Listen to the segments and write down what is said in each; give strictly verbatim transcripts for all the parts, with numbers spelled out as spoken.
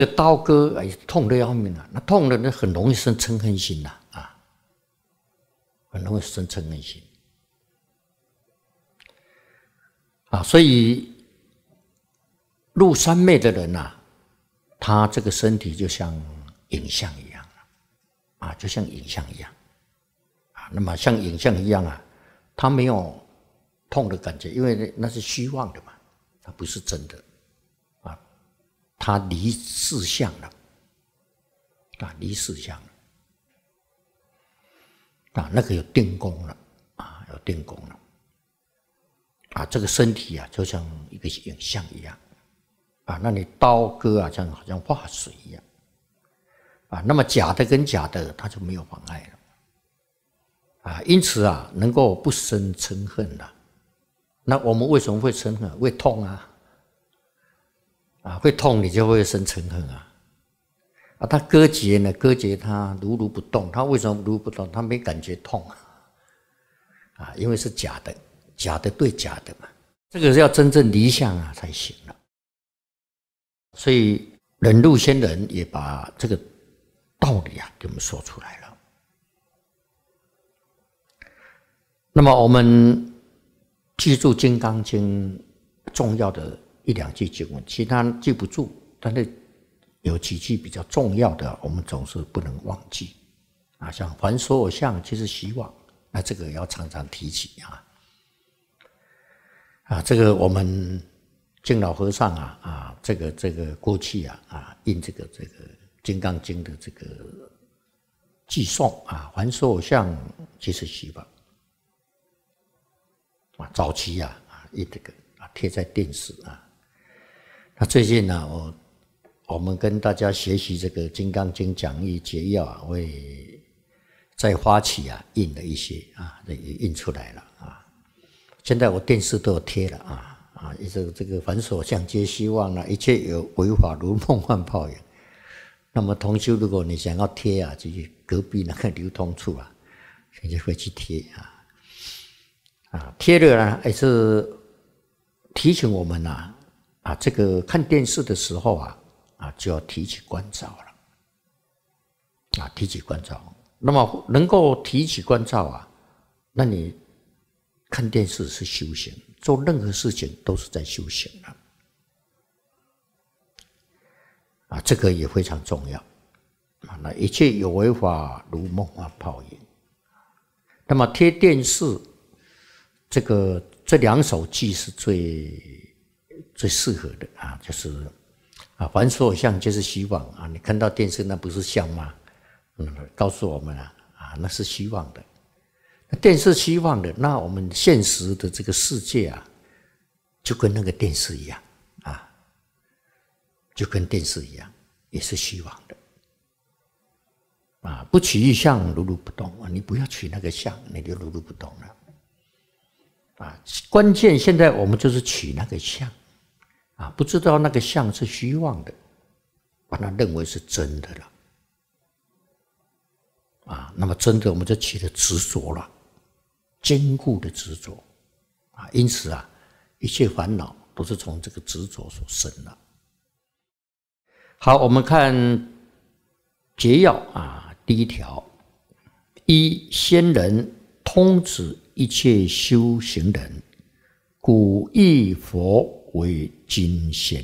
这刀割哎，痛得要命啊！那痛的那很容易生嗔恨心呐，啊，很容易生嗔恨心啊。所以入三昧的人呐、啊，他这个身体就像影像一样啊，就像影像一样啊。那么像影像一样啊，他没有痛的感觉，因为那是虚妄的嘛，它不是真的啊，他离事相了。啊，离事相了，啊，那个有定功了，啊，有定功了，啊，这个身体啊，就像一个影像一样，啊，那你刀割啊，像好像化水一样，啊，那么假的跟假的，它就没有妨碍了，啊，因此啊，能够不生嗔恨了。那我们为什么会嗔恨？会痛啊，啊，会痛你就会生嗔恨啊。啊，他割截呢？割截他如如不动，他为什么如如不动？他没感觉痛啊，啊，因为是假的，假的对假的嘛，这个是要真正离相啊才行了。所以忍辱仙人也把这个道理啊给我们说出来了。那么我们记住《金刚经》重要的一两句经文，其他记不住，但是有几句比较重要的，我们总是不能忘记啊。像凡所有相，即是虚妄，那这个要常常提起啊。啊，这个我们净老和尚啊啊，这个这个过去啊啊印这个这个《金刚经》的这个寄颂啊，凡所有相，即是虚妄啊。早期啊啊印这个啊贴在电视啊。那最近呢，我。我们跟大家学习这个《金刚经》讲义解要啊，会在花旗啊印了一些啊，也印出来了啊。现在我电视都有贴了啊啊，这个这个凡所相皆虚妄啊，一切有为法如梦幻泡影。那么同修，如果你想要贴啊，就去隔壁那个流通处啊，你就会去贴啊啊，贴了呢也是提醒我们呐啊，这个看电视的时候啊。啊，就要提起关照了，啊，提起关照。那么能够提起关照啊，那你看电视是修行，做任何事情都是在修行了，啊，这个也非常重要。啊，那一切有为法如梦幻泡影。那么贴电视，这个这两首偈是最最适合的啊，就是。啊，凡所有相，皆是虚妄啊！你看到电视，那不是相吗？嗯，告诉我们啊，啊，那是虚妄的。那电视虚妄的，那我们现实的这个世界啊，就跟那个电视一样啊，就跟电视一样，也是虚妄的。啊，不取一相，如如不动啊！你不要取那个相，你就如如不动了。啊，关键现在我们就是取那个相。啊，不知道那个相是虚妄的，把它认为是真的了，啊，那么真的我们就起了执着了，坚固的执着，啊，因此啊，一切烦恼都是从这个执着所生的。好，我们看解要啊，第一条，一仙人通指一切修行人，故译佛为金仙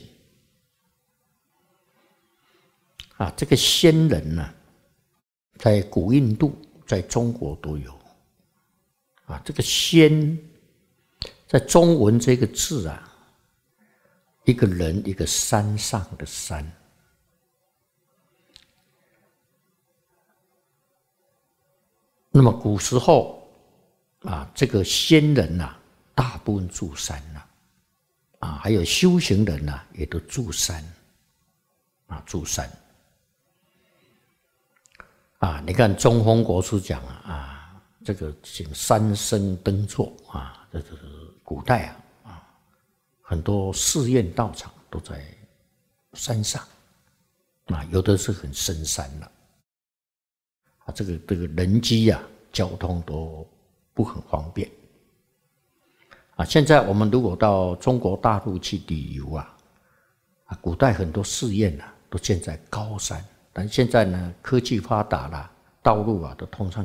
啊，这个仙人呢、啊，在古印度、在中国都有啊。这个仙，在中文这个字啊，一个人，一个山上的山。那么古时候啊，这个仙人呐、啊，大部分住山呐、啊。啊，还有修行人呐、啊，也都住山，啊，住山，啊，你看中峰国师讲啊，啊，这个请山僧登座啊，这是古代啊，啊，很多寺院道场都在山上，啊，有的是很深山了，啊，这个这个人机啊，交通都不很方便。啊，现在我们如果到中国大陆去旅游啊，啊，古代很多寺院啊， 都建在高山。但现在呢，科技发达了，道路啊都通上